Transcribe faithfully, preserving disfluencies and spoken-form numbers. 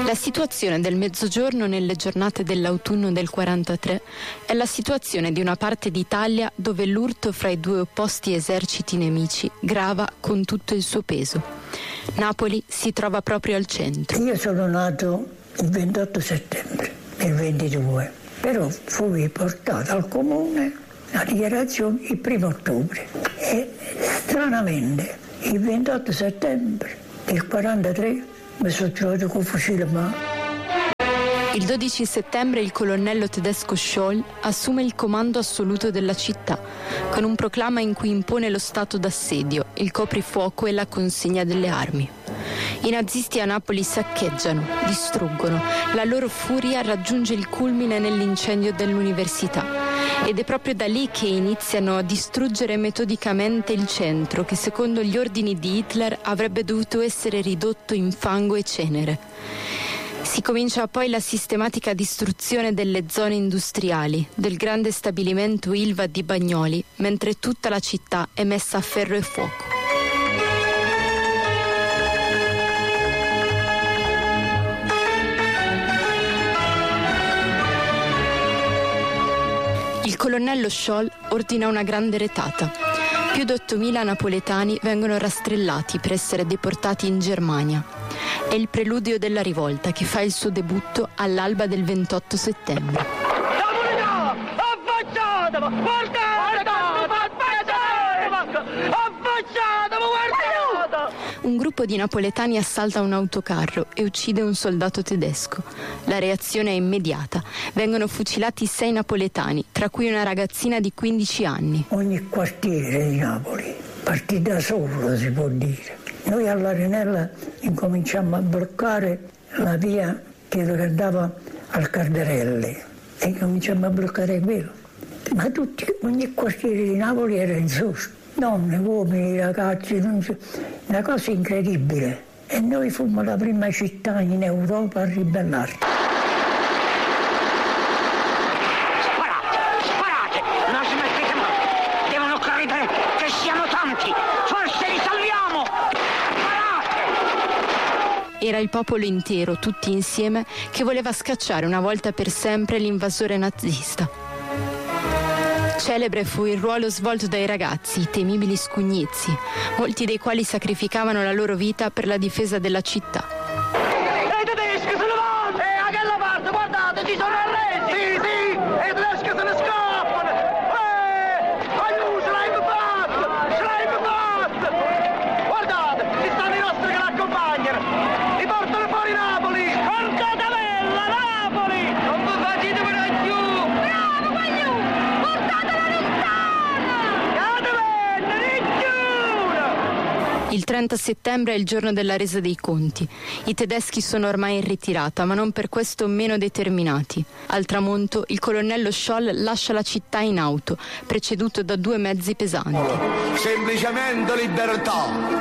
La situazione del mezzogiorno nelle giornate dell'autunno del quarantatré è la situazione di una parte d'Italia dove l'urto fra i due opposti eserciti nemici grava con tutto il suo peso. Napoli si trova proprio al centro. Io sono nato il ventotto settembre del ventidue, però fui portato al comune la dichiarazione il primo ottobre e stranamente il ventotto settembre del quarantatré mi sono trovato con il fucile a mano. Il dodici settembre il colonnello tedesco Scholl assume il comando assoluto della città, con un proclama in cui impone lo stato d'assedio, il coprifuoco e la consegna delle armi. I nazisti a Napoli saccheggiano, distruggono, la loro furia raggiunge il culmine nell'incendio dell'università. Ed è proprio da lì che iniziano a distruggere metodicamente il centro, che secondo gli ordini di Hitler avrebbe dovuto essere ridotto in fango e cenere. Si comincia poi la sistematica distruzione delle zone industriali, del grande stabilimento Ilva di Bagnoli, mentre tutta la città è messa a ferro e fuoco. Il colonnello Scholl ordina una grande retata. Più di ottomila napoletani vengono rastrellati per essere deportati in Germania. È il preludio della rivolta che fa il suo debutto all'alba del ventotto settembre. Affacciatevi! Guardate! Affacciatevi! Guardate! Un gruppo di napoletani assalta un autocarro e uccide un soldato tedesco. La reazione è immediata. Vengono fucilati sei napoletani, tra cui una ragazzina di quindici anni. Ogni quartiere di Napoli partì da solo, si può dire. Noi all'Arenella incominciamo a bloccare la via che andava al Cardarelli e cominciamo a bloccare quello. Ma tutti, ogni quartiere di Napoli era in sosta. Donne, uomini, ragazzi, non so, una cosa incredibile. E noi fummo la prima città in Europa a ribellarci. Sparate, sparate, non smettete mai. Devono credere che siamo tanti. Forse li salviamo. Sparate! Era il popolo intero, tutti insieme, che voleva scacciare una volta per sempre l'invasore nazista. Celebre fu il ruolo svolto dai ragazzi, i temibili scugnizi, molti dei quali sacrificavano la loro vita per la difesa della città. I tedeschi se ne vanno! E a quella parte, guardate, si sono arresi! Sì, sì, i tedeschi se ne scappano! Eh, aiuto, schleim fatto! Schleim fatto! Guardate, ci stanno i nostri che l'accompagnano! Li portano fuori Napoli! Portate bella, Napoli! Non vi facete per più! Bravo, voglio! Portatela Il trenta settembre è il giorno della resa dei conti. I tedeschi sono ormai in ritirata, ma non per questo meno determinati. Al tramonto, il colonnello Scholl lascia la città in auto, preceduto da due mezzi pesanti. Semplicemente libertà.